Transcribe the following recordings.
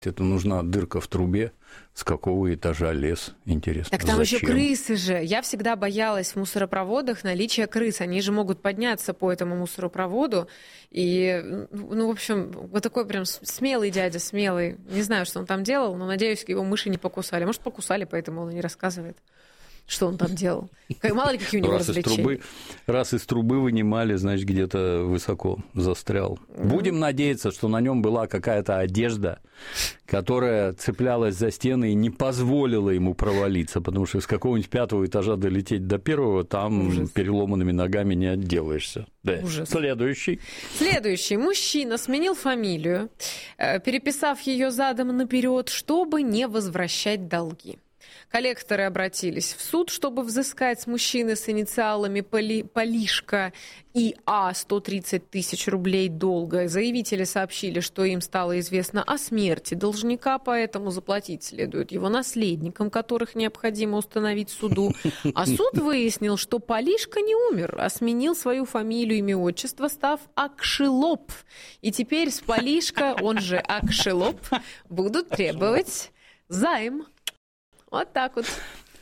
Это нужна дырка в трубе, с какого этажа лес, интересно. Так там зачем? еще крысы же. Я всегда боялась в мусоропроводах наличия крыс. Они же могут подняться по этому мусоропроводу. И, ну, в общем, вот такой прям смелый дядя, смелый. Не знаю, что он там делал, но, надеюсь, его мыши не покусали. Может, покусали, поэтому он и не рассказывает, что он там делал. Мало ли, какие у него развлечения. Раз из трубы вынимали, значит, где-то высоко застрял. Будем надеяться, что на нем была какая-то одежда, которая цеплялась за стены и не позволила ему провалиться, потому что с какого-нибудь 5-го этажа долететь до 1-го, там ужас. Переломанными ногами не отделаешься. Да. Следующий. Мужчина сменил фамилию, переписав ее задом наперед, чтобы не возвращать долги. Коллекторы обратились в суд, чтобы взыскать с мужчины с инициалами Полишка И.А. 130 тысяч рублей долга. Заявители сообщили, что им стало известно о смерти должника, поэтому заплатить следует его наследникам, которых необходимо установить суду. А суд выяснил, что Полишка не умер, а сменил свою фамилию, имя, отчество, став Акшилоп. И теперь с Полишка, он же Акшилоп, будут требовать займ. Вот так вот.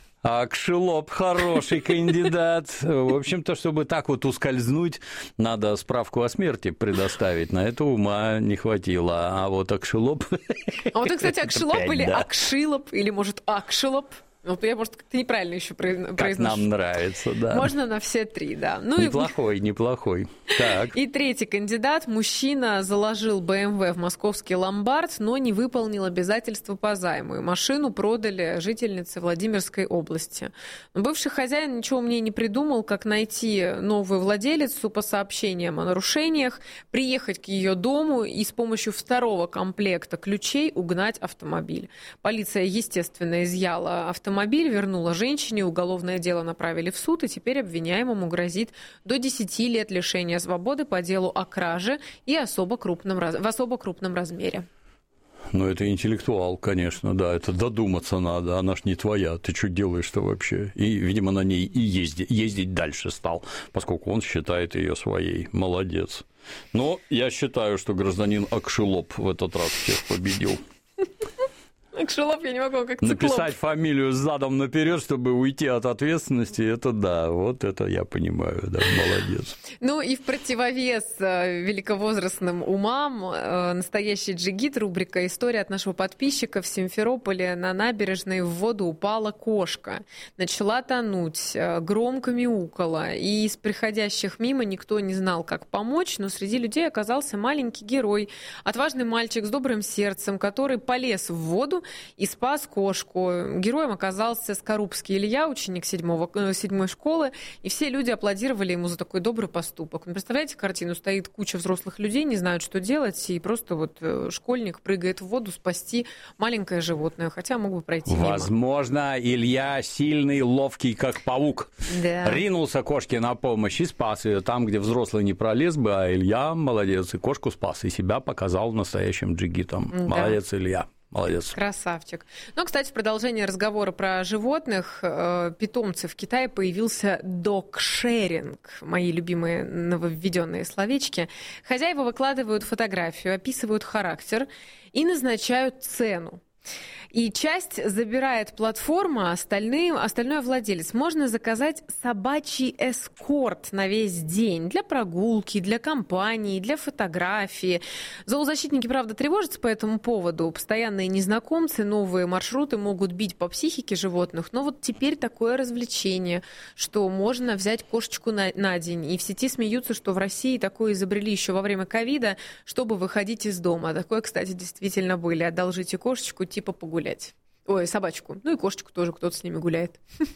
Акшилоп хороший кандидат. В общем-то, чтобы так вот ускользнуть, надо справку о смерти предоставить. На это ума не хватило. А вот Акшилоп... А вот, кстати, Акшилоп или Акшилоп, или, может, Акшилоп? Вот я, может, как-то неправильно еще произношу. Как нам нравится, да. Можно на все три, да. Ну, неплохой. Так. И третий кандидат. Мужчина заложил БМВ в московский ломбард, но не выполнил обязательства по займу. И машину продали жительнице Владимирской области. Но бывший хозяин ничего умнее не придумал, как найти новую владелицу по сообщениям о нарушениях, приехать к ее дому и с помощью второго комплекта ключей угнать автомобиль. Полиция, естественно, изъяла автомобиль, вернула женщине, уголовное дело направили в суд, и теперь обвиняемому грозит до 10 лет лишения свободы по делу о краже и в особо крупном размере. Ну, это интеллектуал, конечно, да, это додуматься надо, она ж не твоя, ты что делаешь-то вообще? И, видимо, на ней и ездить дальше стал, поскольку он считает ее своей. Молодец. Но я считаю, что гражданин Акшилоп в этот раз всех победил. Акшилоп я не могу, как циклоп. Написать фамилию задом наперед, чтобы уйти от ответственности, это да, вот это я понимаю, да, молодец. Ну и в противовес великовозрастным умам настоящий джигит, рубрика «История от нашего подписчика». В Симферополе на набережной в воду упала кошка, начала тонуть, громко мяукала, и из приходящих мимо никто не знал, как помочь, но среди людей оказался маленький герой, отважный мальчик с добрым сердцем, который полез в воду и спас кошку. Героем оказался Скорубский Илья, ученик 7-й школы, и все люди аплодировали ему за такой добрый поступок. Вы представляете картину? Стоит куча взрослых людей, не знают, что делать, и просто вот школьник прыгает в воду спасти маленькое животное, хотя мог бы пройти мимо. Возможно, Илья сильный, ловкий, как паук. Да. Ринулся кошке на помощь и спас ее там, где взрослый не пролез бы, а Илья молодец, и кошку спас, и себя показал настоящим джигитом. Да. Молодец, Илья. Молодец. Красавчик. Ну, кстати, в продолжении разговора про животных, питомцев в Китае появился догшеринг. Мои любимые нововведенные словечки. Хозяева выкладывают фотографию, описывают характер и назначают цену. И часть забирает платформа, остальное владелец. Можно заказать собачий эскорт на весь день для прогулки, для компании, для фотографии. Зоозащитники, правда, тревожатся по этому поводу. Постоянные незнакомцы, новые маршруты могут бить по психике животных. Но вот теперь такое развлечение, что можно взять кошечку на день. И в сети смеются, что в России такое изобрели еще во время ковида, чтобы выходить из дома. Такое, кстати, действительно были. Одолжите кошечку, типа погулять. Ой, собачку. Ну и кошечку тоже, кто-то с ними гуляет.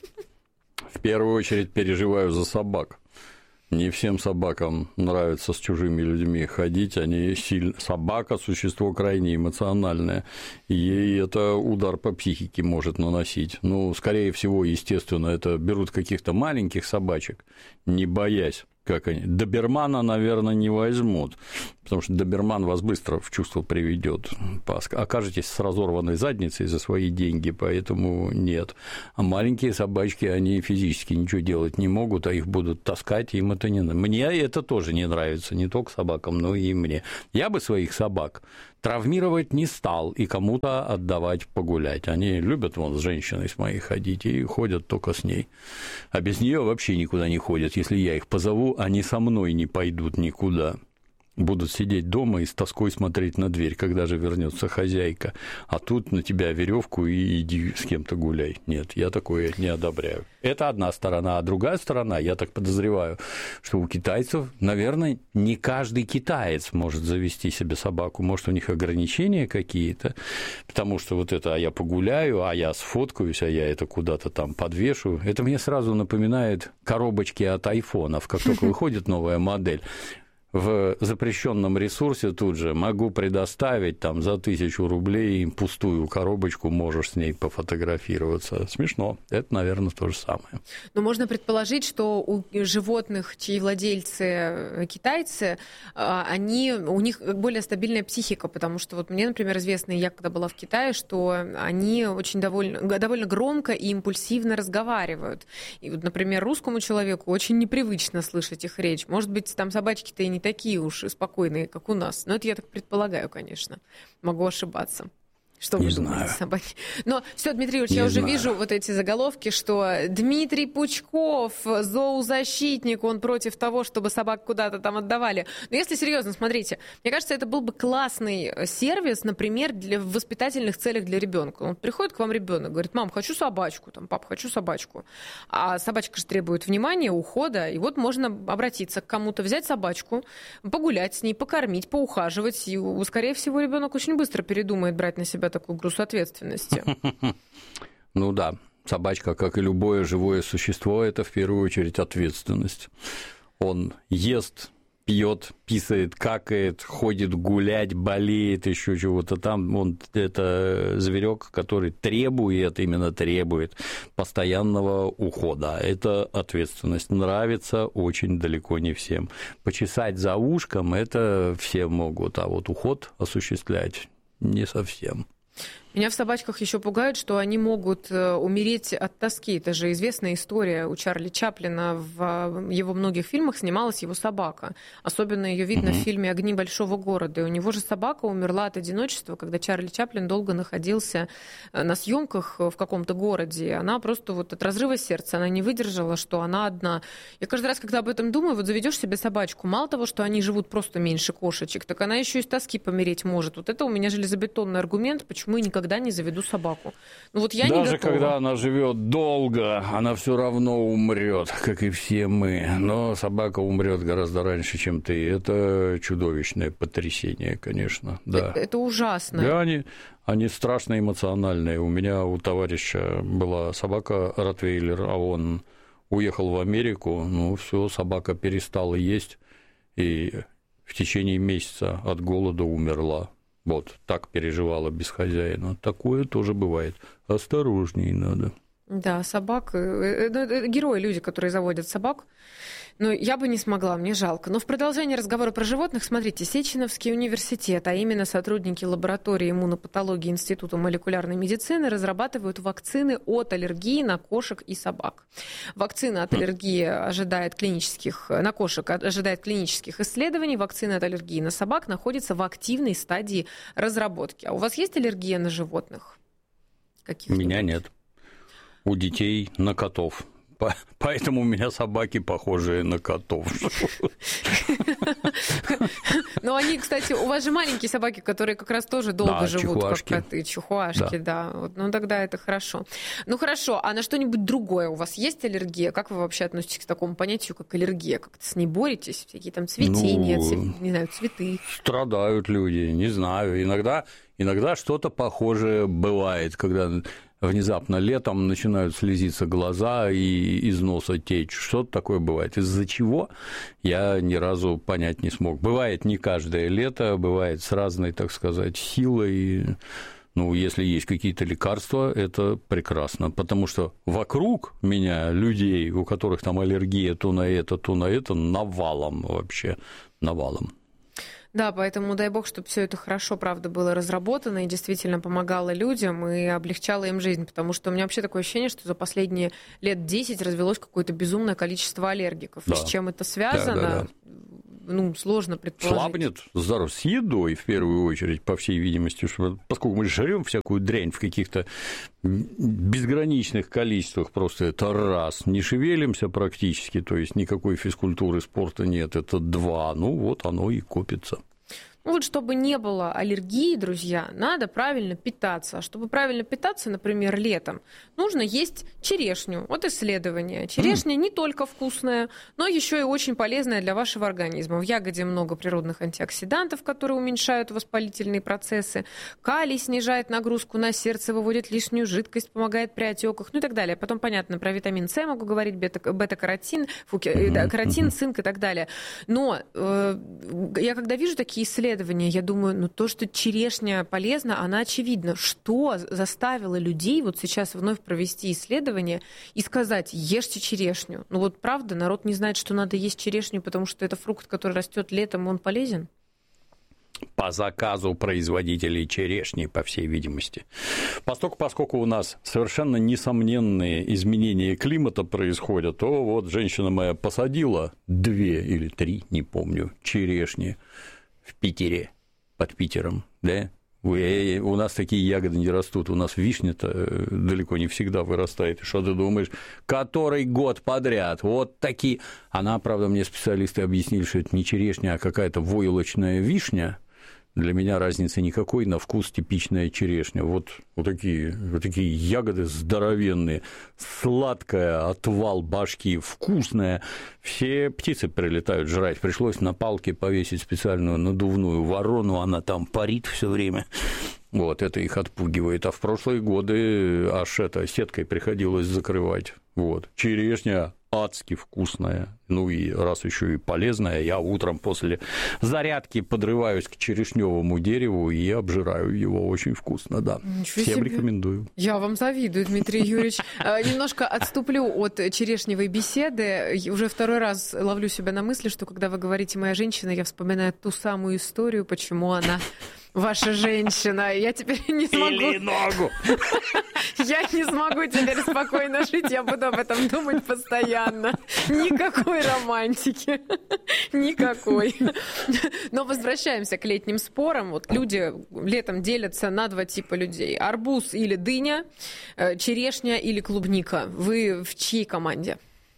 В первую очередь переживаю за собак. Не всем собакам нравится с чужими людьми ходить, собака – существо крайне эмоциональное, и ей это удар по психике может наносить. Ну, скорее всего, естественно, это берут каких-то маленьких собачек, не боясь, как они. Добермана, наверное, не возьмут, потому что доберман вас быстро в чувство приведет. Окажетесь с разорванной задницей за свои деньги, поэтому нет. А маленькие собачки, они физически ничего делать не могут, а их будут таскать, им это не нравится. Мне это тоже не нравится, не только собакам, но и мне. Я бы своих собак травмировать не стал и кому-то отдавать погулять. Они любят вон с женщиной с моей ходить и ходят только с ней. А без нее вообще никуда не ходят. Если я их позову, они со мной не пойдут никуда. Будут сидеть дома и с тоской смотреть на дверь, когда же вернется хозяйка. А тут на тебя веревку и иди с кем-то гуляй. Нет, я такое не одобряю. Это одна сторона. А другая сторона, я так подозреваю, что у китайцев, наверное, не каждый китаец может завести себе собаку. Может, у них ограничения какие-то, потому что вот это «а я погуляю», «а я сфоткаюсь», «а я это куда-то там подвешу». Это мне сразу напоминает коробочки от айфонов, как только выходит новая модель. В запрещенном ресурсе тут же могу предоставить там за 1000 рублей пустую коробочку, можешь с ней пофотографироваться. Смешно. Это, наверное, то же самое. Но можно предположить, что у животных, чьи владельцы китайцы, у них более стабильная психика, потому что вот мне, например, известно, я когда была в Китае, что они очень довольно громко и импульсивно разговаривают. И вот, например, русскому человеку очень непривычно слышать их речь. Может быть, там собачки-то и не такие уж спокойные, как у нас. Но это я так предполагаю, конечно. Могу ошибаться. Что вы думаете, собаки? Но все, Дмитрий Юрьевич, я уже вижу вот эти заголовки, что Дмитрий Пучков, зоозащитник, он против того, чтобы собак куда-то там отдавали. Но если серьезно, смотрите, мне кажется, это был бы классный сервис, например, в воспитательных целях для ребенка. Он приходит к вам ребенок, говорит: мам, хочу собачку, там, пап, хочу собачку. А собачка же требует внимания, ухода, и вот можно обратиться к кому-то, взять собачку, погулять с ней, покормить, поухаживать, и, скорее всего, ребенок очень быстро передумает брать на себя такую груз ответственности. Ну да, собачка, как и любое живое существо, это в первую очередь ответственность. Он ест, пьет, писает, какает, ходит гулять, болеет, еще чего-то там. Он это зверек, который требует постоянного ухода. Это ответственность. Нравится очень далеко не всем. Почесать за ушком это все могут, а вот уход осуществлять не совсем. Меня в собачках еще пугает, что они могут умереть от тоски. Это же известная история у Чарли Чаплина. В его многих фильмах снималась его собака. Особенно ее видно в фильме «Огни большого города». И у него же собака умерла от одиночества, когда Чарли Чаплин долго находился на съемках в каком-то городе. Она просто вот от разрыва сердца, она не выдержала, что она одна. Я каждый раз, когда об этом думаю, вот заведешь себе собачку, мало того, что они живут просто меньше кошечек, так она еще и с тоски помереть может. Вот это у меня железобетонный аргумент, почему я никогда не заведу собаку. Ну, вот я даже не готова. Когда она живет долго, она все равно умрет, как и все мы. Но собака умрет гораздо раньше, чем ты. Это чудовищное потрясение, конечно. Да. Это ужасно. Да, они страшно эмоциональные. У меня у товарища была собака ротвейлер, а он уехал в Америку. Ну, все, собака перестала есть и в течение месяца от голода умерла. Вот, так переживала без хозяина. Такое тоже бывает. Осторожней надо. Да, собак. Герои люди, которые заводят собак. Но я бы не смогла, мне жалко. Но в продолжение разговора про животных, смотрите, Сеченовский университет, а именно сотрудники лаборатории иммунопатологии Института молекулярной медицины разрабатывают вакцины от аллергии на кошек и собак. Вакцина от аллергии на кошек ожидает клинических исследований. Вакцина от аллергии на собак находится в активной стадии разработки. А у вас есть аллергия на животных? У меня нет. У детей на котов. Поэтому у меня собаки похожие на котов. Ну, они, кстати, у вас же маленькие собаки, которые как раз тоже долго живут, как коты, чихуашки, да. Ну, тогда это хорошо. Ну, хорошо, а на что-нибудь другое у вас есть аллергия? Как вы вообще относитесь к такому понятию, как аллергия? Как-то с ней боретесь? Всякие там цветения, не знаю, цветы? Страдают люди, не знаю. Иногда что-то похожее бывает, когда внезапно летом начинают слезиться глаза и из носа течь. Что-то такое бывает. Из-за чего, я ни разу понять не смог. Бывает не каждое лето, бывает с разной, так сказать, силой. Ну, если есть какие-то лекарства, это прекрасно, потому что вокруг меня людей, у которых там аллергия то на это, навалом вообще, навалом. Да, поэтому дай бог, чтобы все это хорошо, правда, было разработано и действительно помогало людям и облегчало им жизнь, потому что у меня вообще такое ощущение, что за последние лет 10 развелось какое-то безумное количество аллергиков. Да. И с чем это связано, сложно предположить. Слабнет здоровье с едой, в первую очередь, по всей видимости, поскольку мы жрем всякую дрянь в каких-то безграничных количествах, просто это раз, не шевелимся практически, то есть никакой физкультуры, спорта нет, это два, вот оно и копится. Чтобы не было аллергии, друзья, надо правильно питаться. А чтобы правильно питаться, например, летом, нужно есть черешню. Вот исследование. Черешня не только вкусная, но еще и очень полезная для вашего организма. В ягоде много природных антиоксидантов, которые уменьшают воспалительные процессы. Калий снижает нагрузку на сердце, выводит лишнюю жидкость, помогает при отеках, и так далее. Потом, понятно, про витамин С могу говорить, бета-каротин, каротин, цинк и так далее. Но я когда вижу такие исследования, я думаю, то, что черешня полезна, она очевидна. Что заставило людей вот сейчас вновь провести исследование и сказать, ешьте черешню? Правда, народ не знает, что надо есть черешню, потому что это фрукт, который растет летом, он полезен? По заказу производителей черешни, по всей видимости. Поскольку у нас совершенно несомненные изменения климата происходят, то вот женщина моя посадила 2 или 3, не помню, черешни в Питере, под Питером, да? У нас такие ягоды не растут, у нас вишня-то далеко не всегда вырастает. И что ты думаешь, который год подряд, вот такие. Она, правда, мне специалисты объяснили, что это не черешня, а какая-то войлочная вишня. Для меня разницы никакой, на вкус типичная черешня. Вот такие ягоды здоровенные, сладкая, отвал башки, вкусная. Все птицы прилетают жрать. Пришлось на палке повесить специальную надувную ворону, она там парит все время. Вот, это их отпугивает. А в прошлые годы аж сеткой приходилось закрывать. Вот. Черешня адски вкусная, и раз еще и полезная, я утром после зарядки подрываюсь к черешневому дереву и обжираю его, очень вкусно, да. Всем рекомендую. Я вам завидую, Дмитрий Юрьевич. Немножко отступлю от черешневой беседы. Уже второй раз ловлю себя на мысли, что когда вы говорите «моя женщина», я вспоминаю ту самую историю, почему она ваша женщина. Я теперь не смогу... Или ногу. Я не смогу теперь спокойно жить, я буду об этом думать постоянно. Никакой романтики. Никакой. Но возвращаемся к летним спорам. Вот люди летом делятся на 2 типа людей. Арбуз или дыня, черешня или клубника. Вы в чьей команде?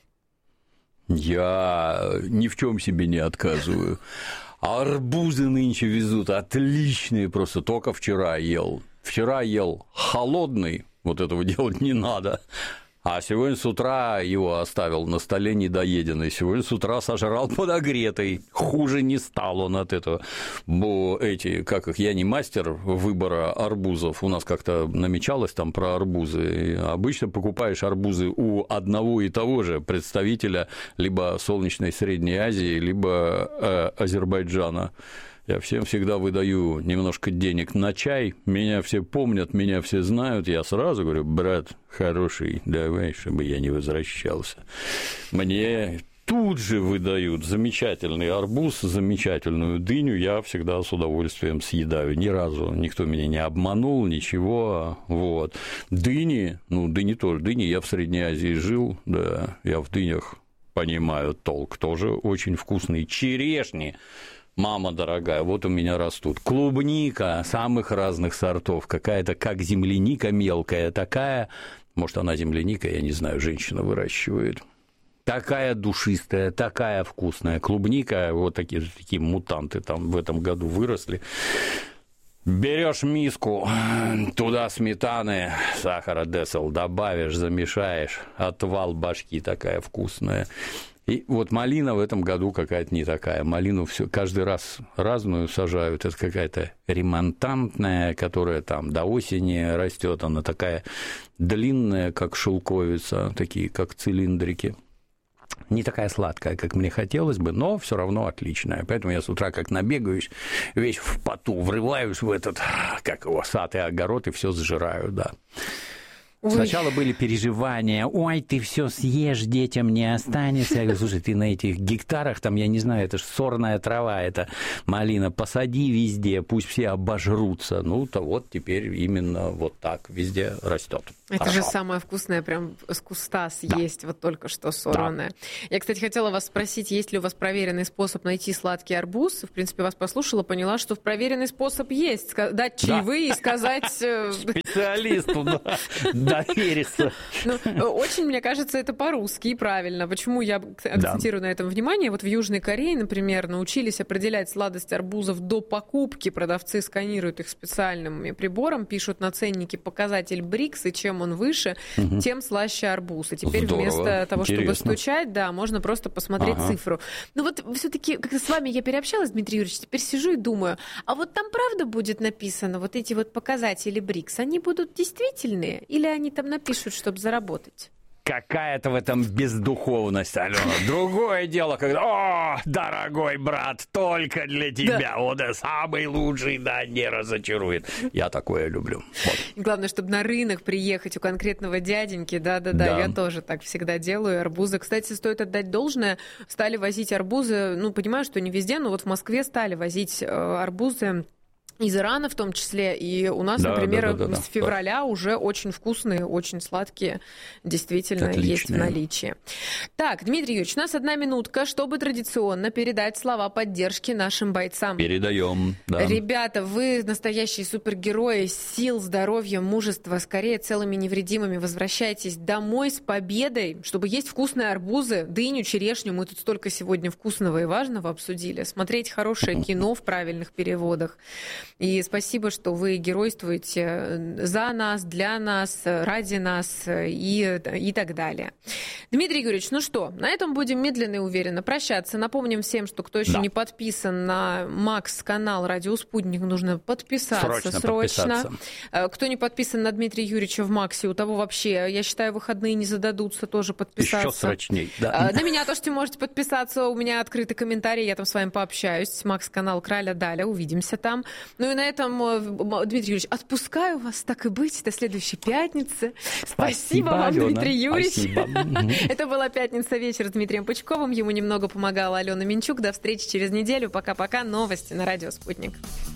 Я ни в чем себе не отказываю. Арбузы нынче везут отличные, просто только вчера ел. Вчера ел холодный, вот этого делать не надо. А сегодня с утра его оставил на столе недоеденный. Сегодня с утра сожрал подогретый. Хуже не стал он от этого. Я не мастер выбора арбузов. У нас как-то намечалось там про арбузы. Обычно покупаешь арбузы у одного и того же представителя либо солнечной Средней Азии, либо Азербайджана. Я всем всегда выдаю немножко денег на чай, меня все помнят, меня все знают, я сразу говорю: брат хороший, давай, чтобы я не возвращался. Мне тут же выдают замечательный арбуз, замечательную дыню, я всегда с удовольствием съедаю. Ни разу никто меня не обманул, ничего. Вот. Дыни тоже. Дыни я в Средней Азии жил, да, я в дынях понимаю толк, тоже очень вкусные. Черешни. Мама дорогая, вот у меня растут. Клубника самых разных сортов, какая-то как земляника мелкая, такая, может, она земляника, я не знаю, женщина выращивает. Такая душистая, такая вкусная. Клубника, вот такие мутанты там в этом году выросли. Берешь миску, туда сметаны, сахара десел добавишь, замешаешь, отвал башки такая вкусная. И вот малина в этом году какая-то не такая. Малину каждый раз разную сажают. Это какая-то ремонтантная, которая там до осени растет. Она такая длинная, как шелковица, такие, как цилиндрики. Не такая сладкая, как мне хотелось бы, но все равно отличная. Поэтому я с утра как набегаюсь, весь в поту, врываюсь в этот, сад и огород, и все сжираю, да. Сначала были переживания, ой, ты все съешь, детям не останется. Я говорю, слушай, ты на этих гектарах, там, я не знаю, это же сорная трава, это малина, посади везде, пусть все обожрутся. Ну, то вот теперь именно вот так везде растет. Это Хорошо. же самое вкусное, прям с куста съесть, вот только что сорванное. Да. Я, кстати, хотела вас спросить, есть ли у вас проверенный способ найти сладкий арбуз? В принципе, вас послушала, поняла, что проверенный способ есть. Дать чаевые и сказать... Специалисту, довериться. Очень, мне кажется, это по-русски и правильно. Почему я акцентирую на этом внимание? Вот в Южной Корее, например, научились определять сладость арбузов до покупки. Продавцы сканируют их специальным прибором, пишут на ценнике показатель БРИКС, и чем он выше, тем слаще арбуз. И теперь вместо того, чтобы стучать, да, можно просто посмотреть цифру. Но вот все-таки, как-то с вами я переобщалась, Дмитрий Юрьевич, теперь сижу и думаю, а вот там правда будет написано, вот эти вот показатели БРИКС, они будут действительные? Или они там напишут, чтобы заработать? Какая-то в этом бездуховность, Алена. Другое дело, когда, о, дорогой брат, только для тебя, да. Он самый лучший, да, не разочарует. Я такое люблю. Вот. Главное, чтобы на рынок приехать у конкретного дяденьки, да, я тоже так всегда делаю, арбузы. Кстати, стоит отдать должное, стали возить арбузы, ну, понимаю, что не везде, но вот в Москве стали возить арбузы из Ирана в том числе, и у нас, например, с февраля уже очень вкусные, очень сладкие, действительно, отличные. Есть в наличии. Так, Дмитрий Юрьевич, у нас 1 минутка, чтобы традиционно передать слова поддержки нашим бойцам. Передаем, да. Ребята, вы настоящие супергерои, сил, здоровья, мужества, скорее целыми невредимыми возвращайтесь домой с победой, чтобы есть вкусные арбузы, дыню, черешню, мы тут столько сегодня вкусного и важного обсудили, смотреть хорошее кино в правильных переводах. И спасибо, что вы геройствуете за нас, для нас, ради нас и так далее. Дмитрий Юрьевич, ну что, на этом будем медленно и уверенно прощаться. Напомним всем, что кто еще не подписан на Макс-канал «Радио Спутник», нужно подписаться срочно. Кто не подписан на Дмитрия Юрьевича в Максе, у того вообще, я считаю, выходные не зададутся, тоже подписаться. Еще срочней, да. На меня тоже можете подписаться, у меня открытый комментарий, я там с вами пообщаюсь. Макс-канал «Краля Даля», увидимся там. Ну и на этом, Дмитрий Юрьевич, отпускаю вас, так и быть, до следующей пятницы. Спасибо вам, Алена. Дмитрий Юрьевич. Спасибо. Это была «Пятница вечер» с Дмитрием Пучковым. Ему немного помогала Алена Минчук. До встречи через неделю. Пока-пока. Новости на радио «Спутник».